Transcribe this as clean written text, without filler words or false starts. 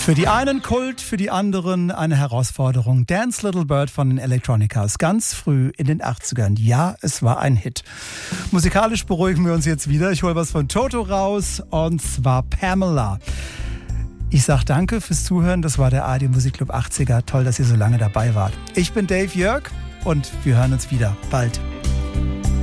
Für die einen Kult, für die anderen eine Herausforderung. Dance Little Bird von den Electronicas, ganz früh in den 80ern. Ja, es war ein Hit. Musikalisch beruhigen wir uns jetzt wieder. Ich hole was von Toto raus, und zwar Pamela. Ich sag danke fürs Zuhören. Das war der ARD Musikclub 80er. Toll, dass ihr so lange dabei wart. Ich bin Dave Jörg und wir hören uns wieder bald.